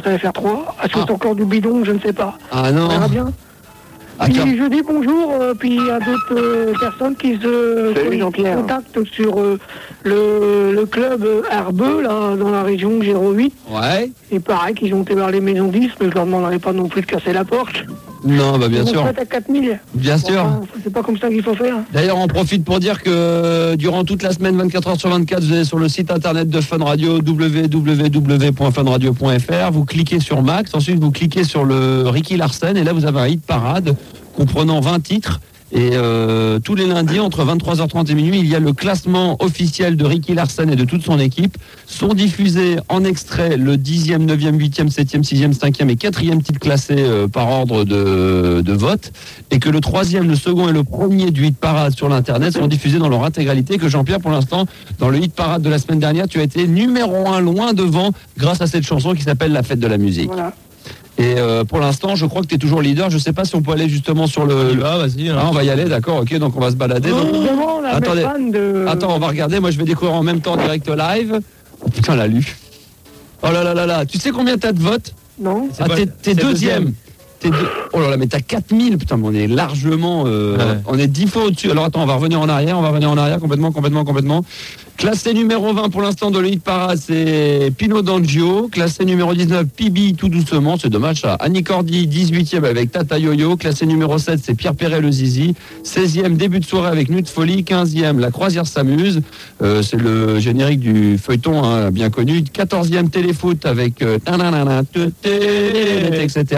Ça va faire 3. Est-ce que c'est encore du bidon? Je ne sais pas. Ah non. On verra bien. Ah, Puis je dis bonjour, puis il y a d'autres personnes qui se contactent sur le club Herbeux, là, dans la région 08. Ouais. Il paraît qu'ils ont été vers les maisons 10, mais je leur demanderai pas non plus de casser la porte. Non, bah bien sûr. On à 4000. Bien sûr. Enfin, c'est pas comme ça qu'il faut faire. D'ailleurs, on profite pour dire que durant toute la semaine, 24 heures sur 24, vous allez sur le site internet de Fun Radio, www.funradio.fr. Vous cliquez sur Max, ensuite vous cliquez sur le Ricky Larsen, et là vous avez un hit parade comprenant 20 titres. Et tous les lundis, entre 23h30 et minuit, il y a le classement officiel de Ricky Larsen et de toute son équipe. Sont diffusés en extrait le 10e, 9e, 8e, 7e, 6e, 5e et 4e titre classé par ordre de vote. Et que le 3e, le second et le premier du hit parade sur l'internet sont diffusés dans leur intégralité. Que Jean-Pierre, pour l'instant, dans le hit parade de la semaine dernière, tu as été numéro 1 loin devant grâce à cette chanson qui s'appelle La Fête de la musique. Voilà. Et pour l'instant, je crois que tu es toujours leader. Je sais pas si on peut aller justement sur le... Vas-y. Ah, on va y aller, d'accord, ok, donc on va se balader. Donc... Attendez, Attends, on va regarder, moi je vais découvrir en même temps en direct live. Oh putain, l'a lu. Oh là là là là, tu sais combien t'as de votes? Non. Ah, t'es deuxième. Oh là là, mais t'as 4000, putain, mais on est largement... On est 10 fois au-dessus. Alors attends, on va revenir en arrière complètement. Classé numéro 20 pour l'instant de le hit parade, c'est Pino D'Angio. Classé numéro 19, Pibi, tout doucement. C'est dommage ça. Annie Cordy, 18e avec Tata Yo-Yo. Classé numéro 7, c'est Pierre Perret le Zizi. 16e, début de soirée avec Nuit de Folie. 15e, La Croisière s'amuse. C'est le générique du feuilleton, hein, bien connu. 14e, Téléfoot avec etc.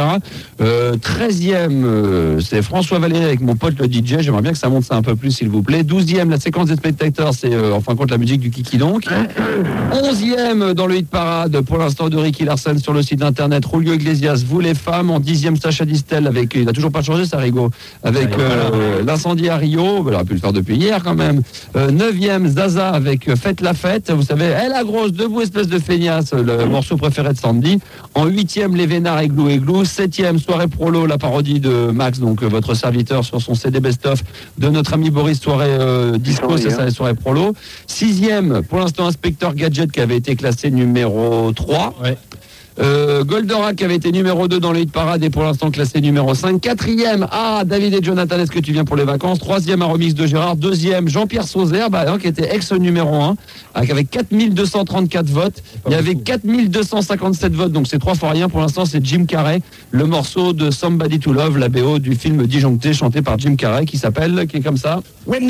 13e, c'est François Valéry avec Mon pote le DJ. J'aimerais bien que ça monte ça un peu plus, s'il vous plaît. 12e, la séquence des spectateurs, c'est en fin de compte la musique du Kiki donc. 11e dans le hit parade pour l'instant de Ricky Larsen sur le site internet. Julio Iglesias, Vous les femmes. En 10e, Sacha Distel avec, il a toujours pas changé ça, Rigaud, avec l'incendie à Rio. Il aurait pu le faire depuis hier quand même. 9e, Zaza avec Faites la fête. Vous savez, la grosse, debout espèce de feignasse, le morceau préféré de Sandy. En 8e, Les Vénards Églou Églou. 7e, Soirée Prolo, la parodie de Max, donc votre serviteur sur son CD best-of de notre ami Boris, soirée disco, c'est ça, les soirées Prolo. 6e, pour l'instant, Inspecteur Gadget qui avait été classé numéro 3. Ouais. Goldorak qui avait été numéro 2 dans le hit parade et pour l'instant classé numéro 5. 4e, David et Jonathan, est-ce que tu viens pour les vacances? 3e, un remix de Gérard. 2e, Jean-Pierre Sauzère, qui était ex-numéro 1, avec 4234 votes. Il y avait 4257 votes, donc c'est 3 fois rien. Pour l'instant, c'est Jim Carrey, le morceau de Somebody to Love, la BO du film Disjoncté, chanté par Jim Carrey, qui est comme ça.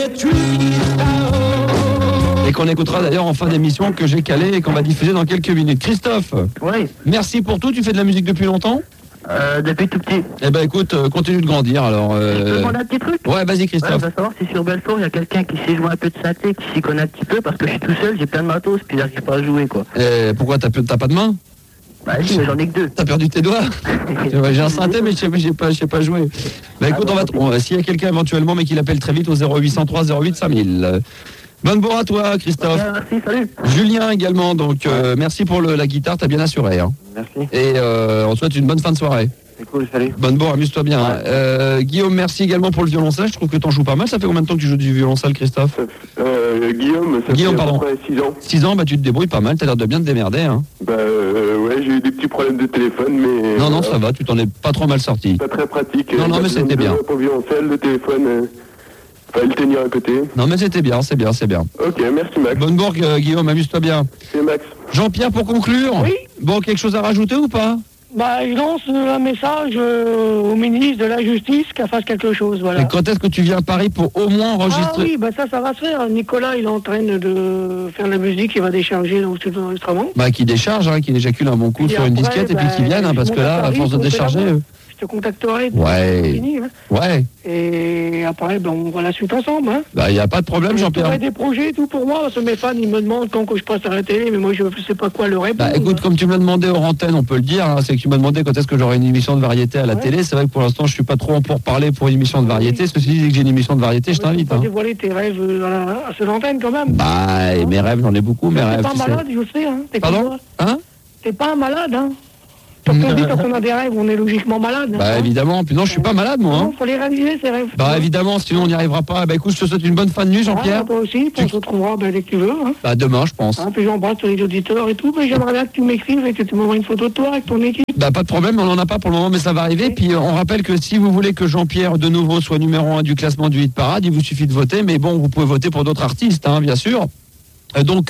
Et qu'on écoutera d'ailleurs en fin d'émission, que j'ai calé et qu'on va diffuser dans quelques minutes. Christophe, oui. Merci pour tout. Tu fais de la musique depuis longtemps? Depuis tout petit. Eh ben écoute, continue de grandir alors. Je peux demander un petit truc? Ouais, vas-y Christophe. Je veux savoir si sur Belfort il y a quelqu'un qui sait jouer un peu de synthé, qui s'y connaît un petit peu, parce que je suis tout seul, j'ai plein de matos, puis j'arrive pas à jouer quoi. Pourquoi t'as pas de main? Bah si, mais j'en ai que 2. T'as perdu tes doigts? J'ai un synthé mais je sais pas jouer. Bah écoute, s'il y a quelqu'un éventuellement mais qui l'appelle très vite au 0803 08 5000. Bonne bourre à toi, Christophe. Merci, salut. Julien également, donc merci pour la guitare, t'as bien assuré. Hein. Merci. Et on te souhaite une bonne fin de soirée. C'est cool, salut. Bonne bourre, amuse-toi bien. Ouais. Guillaume, merci également pour le violoncelle. Je trouve que t'en joues pas mal. Ça fait combien de temps que tu joues du violoncelle, Christophe? Guillaume, ça fait à peu près 6 ans. 6 ans, tu te débrouilles pas mal. T'as l'air de bien te démerder. Hein. Ouais, j'ai eu des petits problèmes de téléphone, mais... Non, ça va, tu t'en es pas trop mal sorti. Pas très pratique. Non, mais c'était bien. Pour le violoncelle, le téléphone... Fallait le tenir à côté. Non mais c'était bien, c'est bien. Ok, merci Max. Bonne bourre Guillaume, amuse-toi bien. C'est Max. Jean-Pierre, pour conclure, oui. Bon, quelque chose à rajouter ou pas? Je lance un message au ministre de la Justice qu'elle fasse quelque chose, voilà. Et quand est-ce que tu viens à Paris pour au moins enregistrer? Ah oui, ça va se faire. Nicolas, il est en train de faire la musique, il va décharger l'enregistrement. Qui décharge, qui éjacule un bon coup sur une disquette et puis qui vienne, parce que là, à force de décharger... Je te contacterai. Ouais. Ouais. Et après, on voit la suite ensemble. Hein. Il n'y a pas de problème, Jean-Pierre. J'aurai des projets et tout pour moi, parce que mes fans, ils me demandent quand que je passe à la télé, mais moi, je ne sais pas quoi leur répondre. Écoute, comme tu me l'as demandé hors antenne, on peut le dire, c'est que tu m'as demandé quand est-ce que j'aurai une émission de variété à la télé. C'est vrai que pour l'instant, je ne suis pas trop pour parler pour une émission de variété. Ceci dit, dès que j'ai une émission de variété, je t'invite. Tu peux dévoiler tes rêves à cette antenne, quand même. Mes rêves, j'en ai beaucoup, mes rêves. T'es pas malade, je sais. Hein. Pardon? T'es pas un malade, hein. Quand on dit quand on a des rêves, on est logiquement malade. Bah évidemment, puis non, je suis pas malade moi. Non, faut les réaliser ces rêves. Bah évidemment, sinon on n'y arrivera pas. Bah écoute, je te souhaite une bonne fin de nuit, Jean-Pierre. Toi aussi, on se retrouvera dès que tu veux. Bah demain, je pense. Puis j'embrasse tous les auditeurs et tout, mais j'aimerais bien que tu m'écrives et que tu m'envoies une photo de toi avec ton équipe. Bah pas de problème, on n'en a pas pour le moment, mais ça va arriver. Puis on rappelle que si vous voulez que Jean-Pierre de nouveau soit numéro 1 du classement du Hit Parade, il vous suffit de voter, mais bon, vous pouvez voter pour d'autres artistes, hein, bien sûr. Donc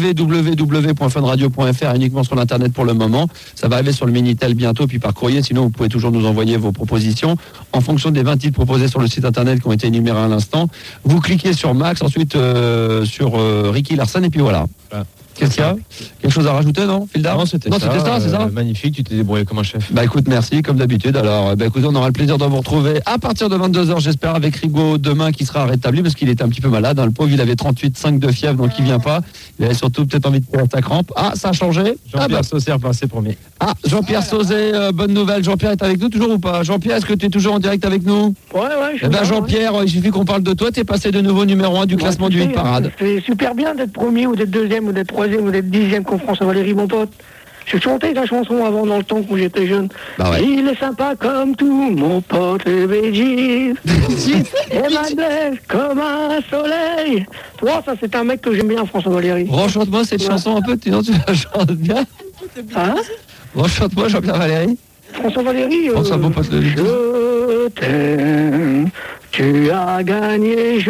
www.funradio.fr uniquement sur l'internet pour le moment. Ça va arriver sur le Minitel bientôt, puis par courrier. Sinon, vous pouvez toujours nous envoyer vos propositions en fonction des 20 titres proposés sur le site internet qui ont été énumérés à l'instant. Vous cliquez sur Max, ensuite sur Ricky Larson, et puis voilà. Qu'est-ce qu'il y a ? Quelque chose à rajouter, non, Fildar ? Non, c'était ça, c'est ça. Magnifique, tu t'es débrouillé comme un chef. Bah écoute, merci, comme d'habitude. Alors, écoutez, on aura le plaisir de vous retrouver à partir de 22h, j'espère, avec Rigaud demain qui sera rétabli parce qu'il était un petit peu malade. Hein. Le pauvre, il avait 38,5 de fièvre, donc il vient pas. Il avait surtout peut-être envie de faire sa crampe. Ah, ça a changé. Jean-Pierre Sauzet repassé promis. Ah, Jean-Pierre Sauzet, bonne nouvelle. Jean-Pierre est avec nous toujours ou pas ? Jean-Pierre, est-ce que tu es toujours en direct avec nous ? Ouais, je suis là. Jean-Pierre, il suffit qu'on parle de toi. Tu es passé de nouveau numéro 1 du classement du Hit Parade. C'est super bien d'être premier ou d'être deuxième ou d'être troisième ou d'être dixième comme François Valéry, mon pote. Je chantais la chanson avant dans le temps quand j'étais jeune. Bah ouais. Il est sympa comme tout, mon pote les Bee Gees. Et Madeleine comme un soleil. Toi, ça c'est un mec que j'aime bien, François Valéry. Rechante-moi cette chanson un peu, sinon tu la chantes bien. Hein ? Rechante-moi Jean-Pierre Valéry. François Valéry, François, bon pote le je t'aime, tu as gagné,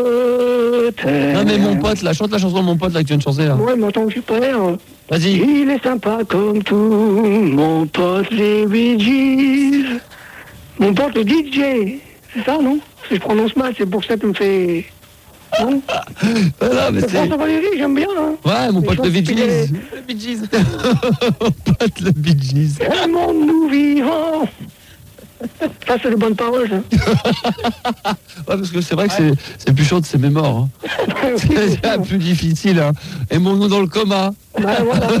je t'aime. Non mais mon pote, là, chante la chanson de mon pote là que tu viens de chanter là. Ouais, mais attends que je suis prêt. Vas-y. Il est sympa comme tout, mon pote les Bee Gees. Mon pote le DJ, c'est ça, non ? Si je prononce mal, c'est pour ça que tu me fais... Non, mais c'est... François Valéry, j'aime bien. Hein. Ouais, mon pote le Bee Gees. Le Bee Gees. Mon pote le Bee Gees. Aimons-nous vivants. Ça, c'est de bonnes paroles, ça. Ouais, parce que c'est vrai que c'est plus chaud de ses mémoires. Hein. C'est la plus difficile. Hein. Aimons-nous dans le coma. Voilà.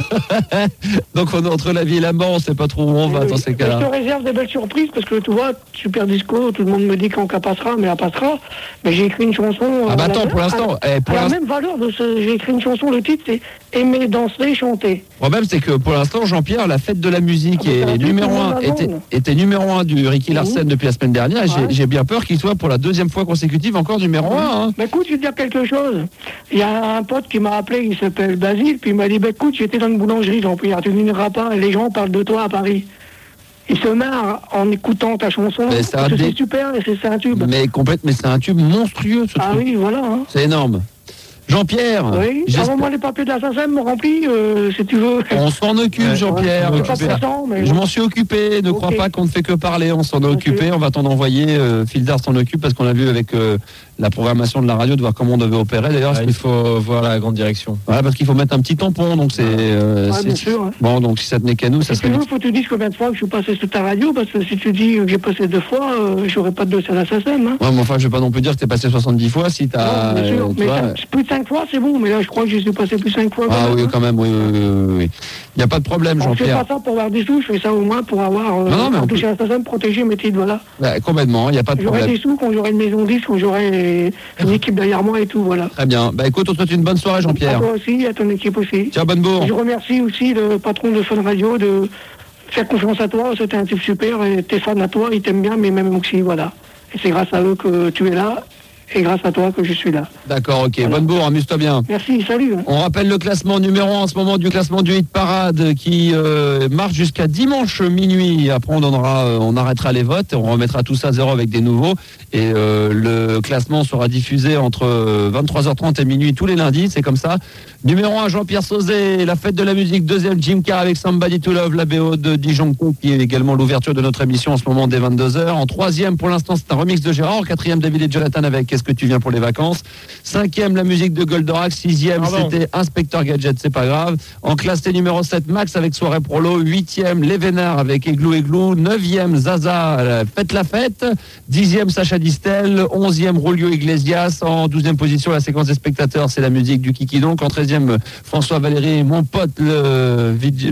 Donc on est entre la vie et la mort, on sait pas trop où on va dans ces cas-là. Je te réserve des belles surprises parce que tu vois, super disco, tout le monde me dit quand elle passera, mais elle passera. Mais j'ai écrit une chanson. Ah bah attends, pour l'instant. La même valeur de ce. J'ai écrit une chanson, le titre c'est Aimer, danser, chanter. Le problème c'est que pour l'instant, Jean-Pierre, la fête de la musique est numéro 1, était numéro 1 du Ricky Larson depuis la semaine dernière. Et j'ai bien peur qu'il soit pour la deuxième fois consécutive encore numéro 1. Hein. Mais écoute, je vais te dire quelque chose. Il y a un pote qui m'a appelé, il s'appelle Basile, puis il m'a dit écoute, j'étais dans une boulangerie, Jean-Pierre, tu n'iras pas, et les gens parlent de toi à Paris. Ils se marrent en écoutant ta chanson, c'est super, et c'est un tube. Mais c'est un tube monstrueux, ce truc. Ah oui, voilà. Hein. C'est énorme. Jean-Pierre. Oui, moi les papiers de la SACEM m'ont rempli, si tu veux. On s'en occupe, Jean-Pierre. Je m'en suis occupé, ne crois pas qu'on ne fait que parler, on s'en est occupé, on va t'en envoyer, Fildar s'en occupe, parce qu'on a vu avec la programmation de la radio de voir comment on devait opérer. D'ailleurs, il faut voir la grande direction. Voilà, parce qu'il faut mettre un petit tampon, donc c'est... bien sûr. Hein. Bon, donc si ça tenait qu'à nous, ça serait... Il faut que tu dises combien de fois que je suis passé sur ta radio, parce que si tu dis que j'ai passé 2 fois, j'aurais pas de dossier à la SACEM. Hein. Ouais, mais enfin, je vais pas non plus dire que t'es passé 70 fois si t'as... Non, bien sûr, mais plus de 5 fois, c'est bon, mais là, je crois que je suis passé plus 5 fois. Ah oui, quand même, oui. Il n'y a pas de problème, Jean-Pierre. Je fais pas ça pour avoir des sous, je fais ça au moins pour avoir un dossier à la SACEM, protéger mes titres, voilà. Ouais, complètement, il n'y a pas de problème. J'aurai des sous quand j'aurai une maison 10, quand j'aurai une équipe derrière moi et tout, voilà. Très bien. Bah écoute, on te souhaite une bonne soirée, Jean-Pierre. À toi aussi, à ton équipe aussi. Tiens, bonne bourre. Je remercie aussi le patron de Fun Radio de faire confiance à toi, c'était un type super, et tes fans à toi, ils t'aiment bien, mais même aussi, voilà. Et c'est grâce à eux que tu es là. Et grâce à toi que je suis là. D'accord, ok. Voilà. Bonne bourre, amuse-toi bien. Merci, salut. On rappelle le classement numéro 1 en ce moment du classement du Hit Parade qui marche jusqu'à dimanche minuit. Après, on arrêtera les votes et on remettra tout ça à zéro avec des nouveaux. Et le classement sera diffusé entre 23h30 et minuit tous les lundis. C'est comme ça. Numéro 1, Jean-Pierre Sauzet, La Fête de la Musique. Deuxième, Jim Carr avec Somebody to Love, la BO de Dijonco, qui est également l'ouverture de notre émission en ce moment dès 22h. En troisième, pour l'instant, c'est un remix de Gérard. En quatrième, David et Jonathan avec Qu'est-ce que tu viens pour les vacances. Cinquième, la musique de Goldorak. Sixième, c'était Inspecteur Gadget, c'est pas grave. En classe, c'est numéro 7, Max avec Soirée Prolo. Huitième, Les Vénards avec Igloo. Neuvième, Zaza, Faites la Fête. Dixième, Sacha Distel. Onzième, Julio Iglesias. En 12e position, la séquence des spectateurs, c'est la musique du Kiki Donc. En 13e, François Valéry, mon pote, le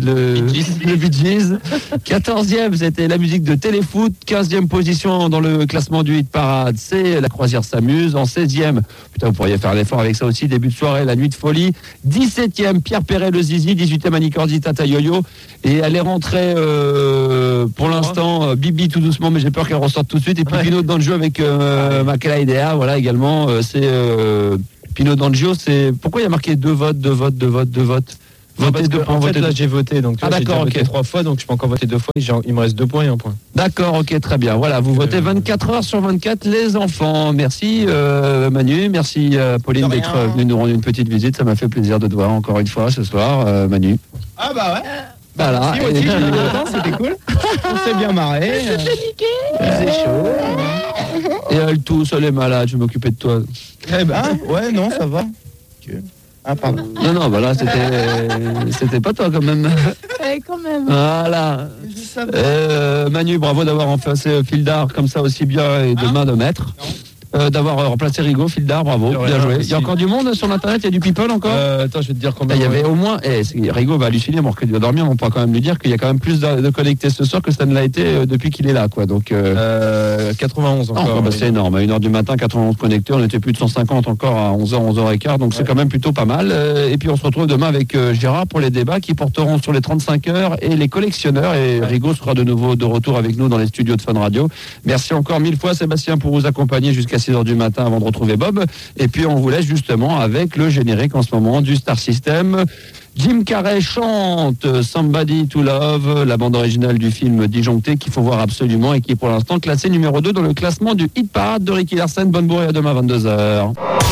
Bee Gees. 14e, c'était la musique de Téléfoot. 15e position dans le classement du Hit Parade, c'est La Croisière s'amuse. Muse. En 16e, putain, vous pourriez faire l'effort avec ça aussi, début de soirée, La Nuit de Folie. 17e, Pierre Perret, le Zizi. 18e, Annie Cordy, Tata Yo-Yo. Et elle est rentrée, pour l'instant, Bibi tout doucement, mais j'ai peur qu'elle ressorte tout de suite. Et puis Pinot dans le jeu avec Makela Idea, voilà, également, c'est Pinot dans le jeu, c'est... Pourquoi il y a marqué 2 votes? Voter 2 points, là j'ai voté, donc d'accord, j'ai voté 3 fois, donc je peux encore voter 2 fois, il me reste 2 points et 1 point. D'accord, ok, très bien. Voilà, vous votez 24 heures sur 24, les enfants. Merci Manu, merci Pauline d'être venue nous rendre une petite visite, ça m'a fait plaisir de te voir encore une fois ce soir, Manu. Ah bah ouais. Voilà. Merci, moi aussi, j'étais content, c'était cool. On s'est bien marré. C'est chaud. Et elle tousse, elle est malade, je vais m'occuper de toi. Eh ben, ouais, non, ça va. Ah, pardon. Non, bah là, c'était pas toi quand même. Quand même. Voilà. Manu, bravo d'avoir remplacé Fildar comme ça aussi bien et de main de maître. D'avoir remplacé Rigaud, Fildar, bravo, bien joué. Il y a encore du monde sur l'internet, il y a du people encore Attends, je vais te dire combien. Il y avait au moins, Rigaud va halluciner, mon qu'il doit dormir, on pourra quand même lui dire qu'il y a quand même plus de connectés ce soir que ça ne l'a été depuis qu'il est là, quoi. Donc 91 encore. Bah, c'est énorme, à 1h du matin, 91 connectés, on était plus de 150 encore à 11h, 11h15, donc c'est quand même plutôt pas mal. Et puis on se retrouve demain avec Gérard pour les débats qui porteront sur les 35 heures et les collectionneurs, et Rigaud sera de nouveau de retour avec nous dans les studios de Fun Radio. Merci encore 1000 fois Sébastien pour vous accompagner jusqu'à 6h du matin avant de retrouver Bob. Et puis on vous laisse justement avec le générique en ce moment du Star System. Jim Carrey chante Somebody to Love, la bande originale du film Disjoncté qu'il faut voir absolument et qui est pour l'instant classé numéro 2 dans le classement du hit parade de Ricky Larson. Bonne bourrée, à demain 22h.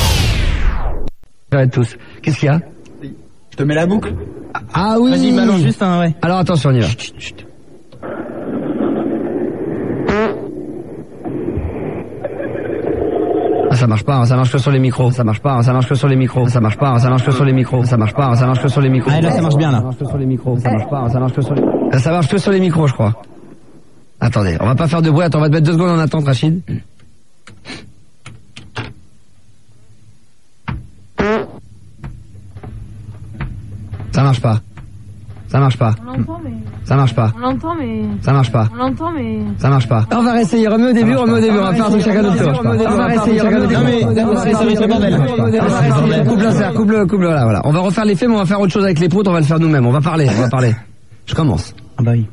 À tous. Qu'est-ce qu'il y a? Je te mets la boucle. Ah oui. Vas-y, balance juste un, ouais. Alors attention, on y va. Chut. Ça marche pas, ça marche que sur les micros. Ça marche pas, ça marche que sur les micros. Ça marche pas, ça marche que sur les micros. Ça marche pas, ça marche que sur les micros. Ah là, ça marche bien là. Ça marche que sur les micros. Ça marche pas, ça marche que sur les. Ça marche que sur les micros, je crois. Attendez, on va pas faire de bruit. Attends, on va te mettre 2 secondes en attente, Rachid. Ça marche pas. Ça marche pas. On l'entend, mais... Ça marche pas. On l'entend, mais... Ça marche pas. On l'entend, mais... Ça marche pas. On va réessayer, remets au début, On va faire un truc chacun notre tour. On va réessayer, remets au début. Non mais, ça va être le bordel. Coupe-le, voilà. On va refaire l'effet, mais on va faire autre chose avec les proutes, on va le faire nous-mêmes. On va parler. Je commence. Ah bah oui.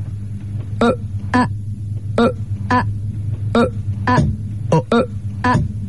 Ah.